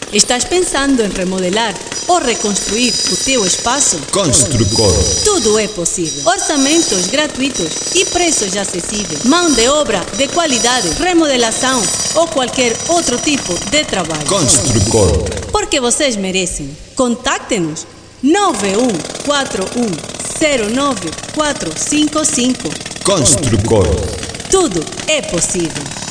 Estás pensando em remodelar ou reconstruir o teu espaço? Construcor. Tudo é possível. Orçamentos gratuitos e preços acessíveis. Mão de obra de qualidade, remodelação ou qualquer outro tipo de trabalho. Construcor. Porque vocês merecem. Contacte-nos 9141094555. Construcor. Tudo é possível.